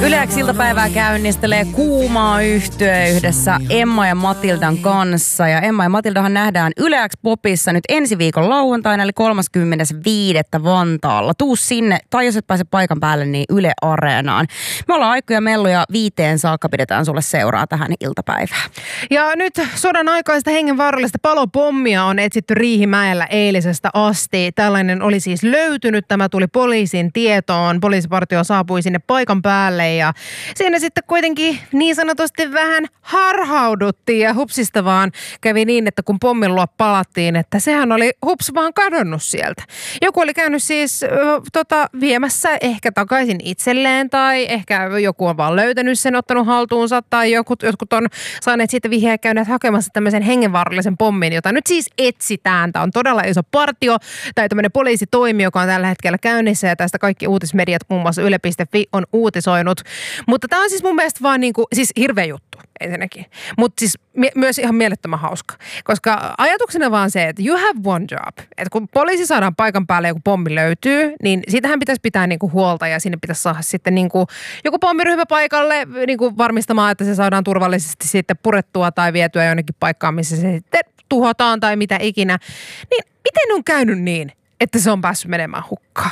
Yle X iltapäivää käynnistelee Kuumaa yhtye yhdessä Emma ja Matildan kanssa. Ja Emma ja Matildahan nähdään Yle X Popissa nyt ensi viikon lauantaina, eli 35. Vantaalla. Tuu sinne, tai jos et pääse paikan päälle, niin Yle Areenaan. Me ollaan Aikku ja Mellu ja 5 saakka pidetään sulle seuraa tähän iltapäivään. Ja nyt sodan aikaista hengenvaarallista palopommia on etsitty Riihimäellä eilisestä asti. Tällainen oli siis löytynyt. Tämä tuli poliisin tietoon. Poliisipartio saapui sinne paikan päälle ja siinä sitten kuitenkin niin sanotusti vähän harhauduttiin ja hupsista vaan kävi niin, että kun pommin luo palattiin, että sehän oli hups vaan kadonnut sieltä. Joku oli käynyt siis viemässä ehkä takaisin itselleen tai ehkä joku on vaan löytänyt sen, ottanut haltuunsa tai jotkut on saaneet sitten vihjeä käyneet hakemassa tämmöisen hengenvaarallisen pommin, jota nyt siis etsitään. Tämä on todella iso partio tai tämmöinen poliisitoimi, joka on tällä hetkellä käynnissä ja tästä kaikki uutismediat, muun muassa yle.fi on uutisoinut. Mutta tämä on siis mun mielestä vaan niinku, siis hirveä juttu ensinnäkin. Mutta siis myös ihan mielettömän hauska. Koska ajatuksena vaan se, että you have one job. Että kun poliisi saadaan paikan päälle joku pommi löytyy, niin siitähän pitäisi pitää niinku huolta ja sinne pitäisi saada sitten niinku joku pommiryhmä paikalle niinku varmistamaan, että se saadaan turvallisesti sitten purettua tai vietyä jonnekin paikkaan, missä se sitten tuhotaan tai mitä ikinä. Niin miten on käynyt niin, että se on päässyt menemään hukkaan?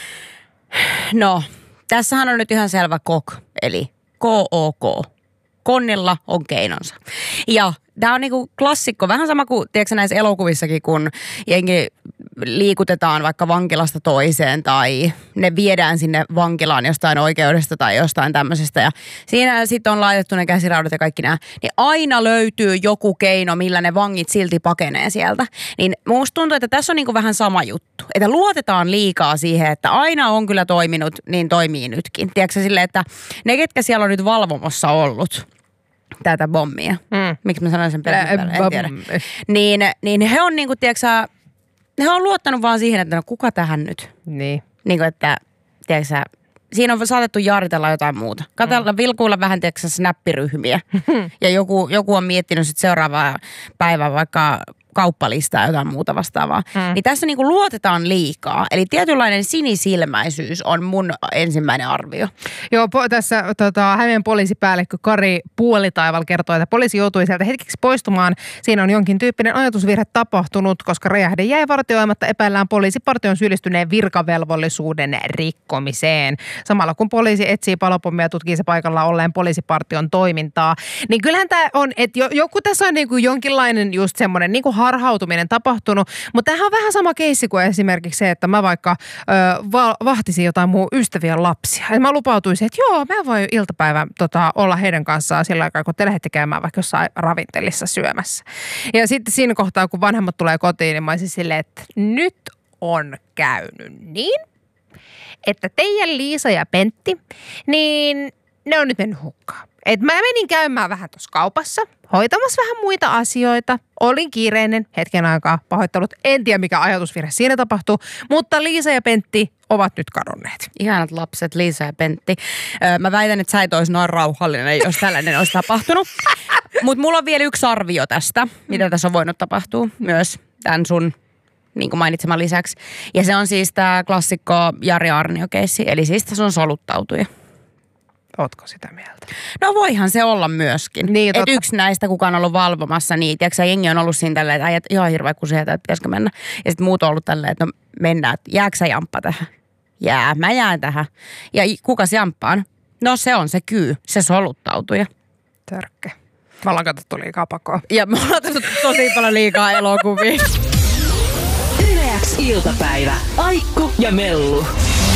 No, tässähän on nyt ihan selvä KOK, eli KOK. Konnilla on keinonsa. Ja tämä on niinku klassikko, vähän sama kuin tiedätkö, näissä elokuvissakin, kun jengi liikutetaan vaikka vankilasta toiseen tai ne viedään sinne vankilaan jostain oikeudesta tai jostain tämmöisestä. Ja siinä sitten on laitettu ne käsiraudat ja kaikki nämä. Niin aina löytyy joku keino, millä ne vangit silti pakenee sieltä. Niin musta tuntuu, että tässä on niinku vähän sama juttu. Että luotetaan liikaa siihen, että aina on kyllä toiminut, niin toimii nytkin. Tiedätkö silleen, että ne, ketkä siellä on nyt valvomossa ollut tätä bommia. Miksi mä sanoin sen pelin päälle? En tiedä. Niin he on niinku, tiedätkö, he on luottanut vaan siihen, että no kuka tähän nyt? Niin. Niinku, että tiedätkö, siinä on saatettu jaaritella jotain muuta. Katsella, vilkuilla vähän, tiedätkö, snappiryhmiä. Ja joku on miettinyt sitten seuraavaa päivää vaikka kauppalistaa ja jotain muuta vastaavaa. Niin tässä niinku luotetaan liikaa. Eli tietynlainen sinisilmäisyys on mun ensimmäinen arvio. Joo, tässä Hämeen poliisipäällikkö Kari Puolitaival kertoo, että poliisi joutui sieltä hetkeksi poistumaan. Siinä on jonkin tyyppinen ajatusvirhe tapahtunut, koska räjähde jäi vartioimatta, epäillään poliisipartion syyllistyneen virkavelvollisuuden rikkomiseen. Samalla kun poliisi etsii palopommia ja tutkii se paikalla olleen poliisipartion toimintaa. Niin kyllähän tämä on, että joku tässä on niinku jonkinlainen just semmoinen niinku harhautuminen tapahtunut, mutta tämähän on vähän sama keissi kuin esimerkiksi se, että mä vaikka vahtisin jotain mun ystävien lapsia. Ja mä lupautuisin, että joo, mä voin iltapäivän olla heidän kanssaan sillä aikaa, kun te lähdette käymään vaikka jossain ravintelissa syömässä. Ja sitten siinä kohtaa, kun vanhemmat tulee kotiin, niin mä olisin silleen, että nyt on käynyt niin, että teidän Liisa ja Pentti, niin ne on nyt mennyt hukkaan. Et mä menin käymään vähän tuossa kaupassa, hoitamassa vähän muita asioita. Olin kiireinen hetken aikaa, pahoittelut. En tiedä, mikä ajatusvirhe siinä tapahtuu, mutta Liisa ja Pentti ovat nyt kadonneet. Ihanat lapset, Liisa ja Pentti. Mä väitän, että sä et olisi noin rauhallinen, jos tällainen olisi tapahtunut. Mutta mulla on vielä yksi arvio tästä, mitä tässä on voinut tapahtua myös tämän sun niin kuin mainitseman lisäksi. Ja se on siis tämä klassikko Jari Arnio-keissi, eli siis tässä on soluttautuja. Ootko sitä mieltä? No voihan se olla myöskin. Niin, että yksi näistä, kuka on ollut valvomassa, niin tiedätkö, jengi on ollut siinä tälleen, että äijät ihan hirveä kuseita, että pitäisikö mennä. Ja sitten muut on ollut tälleen, että no mennään, että jääkö sä jamppa tähän? Jää, mä jään tähän. Ja kuka se jamppaan? No se on se kyy, se soluttautuja. Törkkä. Me ollaan katsottu liikaa pakoa. Ja me ollaan katsottu tosi paljon liikaa elokuvia. Yle X iltapäivä. Aikku ja Mellu.